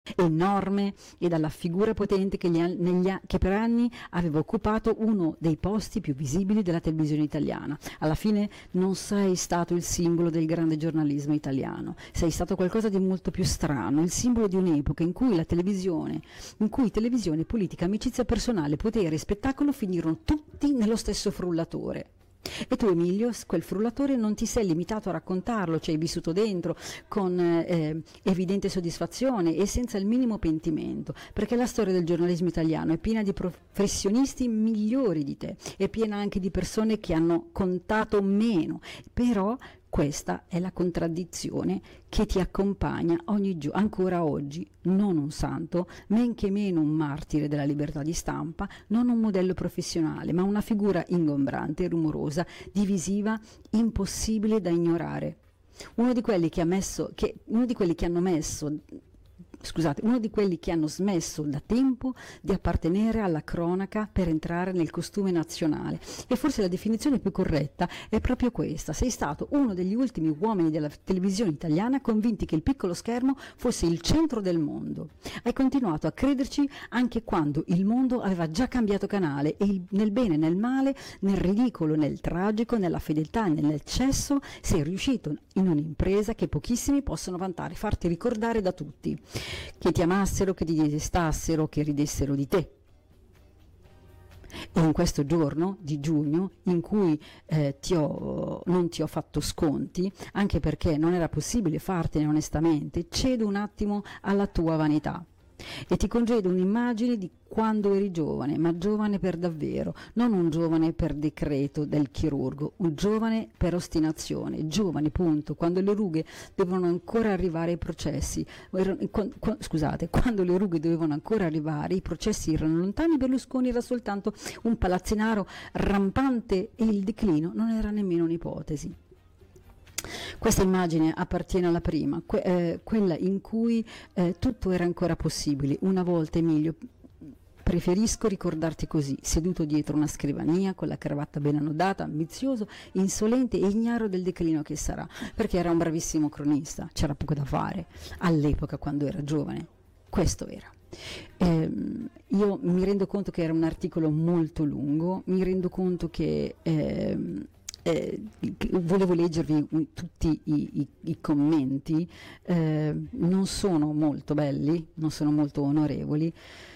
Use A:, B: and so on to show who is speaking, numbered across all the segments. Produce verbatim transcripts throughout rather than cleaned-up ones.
A: enorme e dalla figura potente che, gli, negli, che per anni aveva occupato uno dei posti più visibili della televisione italiana. Alla fine non sei stato il simbolo del grande giornalismo italiano, sei stato qualcosa di molto più strano, il simbolo di un'epoca in cui la televisione, in cui televisione, politica, amicizia personale, potere e spettacolo finirono tutti nello stesso frullatore. E tu, Emilio, quel frullatore non ti sei limitato a raccontarlo, ci hai vissuto dentro con eh, evidente soddisfazione e senza il minimo pentimento, perché la storia del giornalismo italiano è piena di professionisti migliori di te, è piena anche di persone che hanno contato meno, però questa è la contraddizione che ti accompagna ogni giorno, ancora oggi, non un santo, men che meno un martire della libertà di stampa, non un modello professionale, ma una figura ingombrante, rumorosa, divisiva, impossibile da ignorare. Uno di quelli che ha messo, che, uno di quelli che hanno messo Scusate, uno di quelli che hanno smesso da tempo di appartenere alla cronaca per entrare nel costume nazionale. E forse la definizione più corretta è proprio questa: sei stato uno degli ultimi uomini della televisione italiana convinti che il piccolo schermo fosse il centro del mondo. Hai continuato a crederci anche quando il mondo aveva già cambiato canale e il, nel bene e nel male, nel ridicolo, nel tragico, nella fedeltà e nell'eccesso sei riuscito in un'impresa che pochissimi possono vantare, farti ricordare da tutti, che ti amassero, che ti detestassero, che ridessero di te. E in questo giorno di giugno in cui eh, ti ho, non ti ho fatto sconti, anche perché non era possibile fartene onestamente, cedo un attimo alla tua vanità e ti congedo un'immagine di quando eri giovane, ma giovane per davvero, non un giovane per decreto del chirurgo, un giovane per ostinazione, giovane punto, quando le rughe dovevano ancora arrivare ai processi, scusate, quando le rughe dovevano ancora arrivare, i processi erano lontani, Berlusconi era soltanto un palazzinaro rampante e il declino non era nemmeno un'ipotesi. Questa immagine appartiene alla prima, que- eh, quella in cui eh, tutto era ancora possibile. Una volta, Emilio, preferisco ricordarti così, seduto dietro una scrivania, con la cravatta ben annodata, ambizioso, insolente e ignaro del declino che sarà, perché era un bravissimo cronista, c'era poco da fare all'epoca quando era giovane. Questo era. Eh, io mi rendo conto che era un articolo molto lungo, mi rendo conto che... Eh, Eh, volevo leggervi tutti i, i, i commenti, eh, non sono molto belli, non sono molto onorevoli.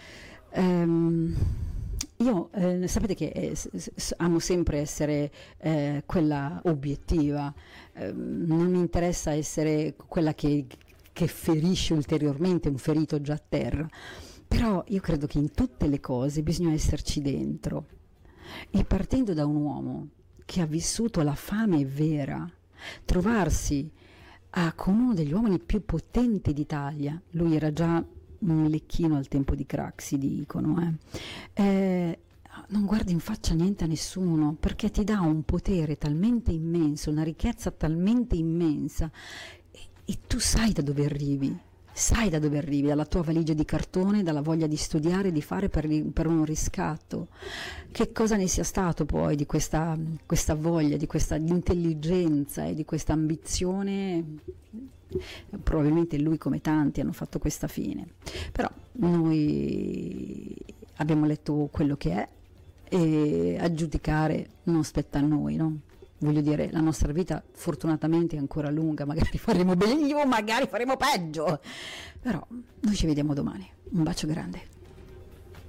A: Um, io eh, sapete che eh, s- s- amo sempre essere eh, quella obiettiva, eh, non mi interessa essere quella che, che ferisce ulteriormente un ferito già a terra, però io credo che in tutte le cose bisogna esserci dentro, e partendo da un uomo che ha vissuto la fame vera, trovarsi a, con uno degli uomini più potenti d'Italia, lui era già un lecchino al tempo di Craxi, dicono, eh. Eh, non guardi in faccia niente a nessuno, perché ti dà un potere talmente immenso, una ricchezza talmente immensa, e, e tu sai da dove arrivi. Sai da dove arrivi, dalla tua valigia di cartone, dalla voglia di studiare, di fare per, per un riscatto. Che cosa ne sia stato poi di questa, questa voglia, di questa intelligenza e di questa ambizione? Probabilmente lui, come tanti, hanno fatto questa fine. Però noi abbiamo letto quello che è, e a giudicare non spetta a noi, no? Voglio dire, la nostra vita fortunatamente è ancora lunga, magari faremo meglio, magari faremo peggio, però noi ci vediamo domani. Un bacio grande.